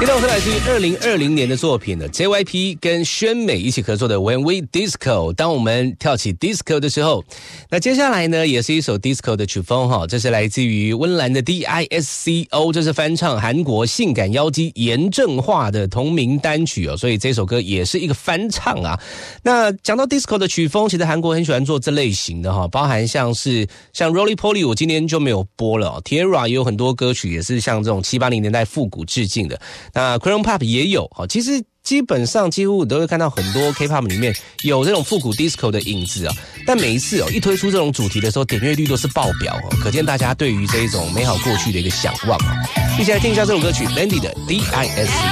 听到是来自于2020年的作品的 JYP 跟宣美一起合作的 When We Disco。当我们跳起 disco 的时候，那接下来呢，也是一首 disco 的曲风哈，这是来自于温岚的 DISCO， 这是翻唱韩国性感妖姬严正化的同名单曲哦，所以这首歌也是一个翻唱啊。那讲到 disco 的曲风，其实韩国很喜欢做这类型的哈，包含像 Roly Poly， 我今天就没有播了哦。Tierra 也有很多歌曲也是像这种70、80年代复古致敬的。那 Crayon Pop 也有，其实基本上几乎都会看到很多 K-pop 里面有这种复古 disco 的影子啊，但每一次一推出这种主题的时候，点阅率都是爆表哦，可见大家对于这一种美好过去的一个向往哦。一起来听一下这首歌曲 Landy 的 DISCO。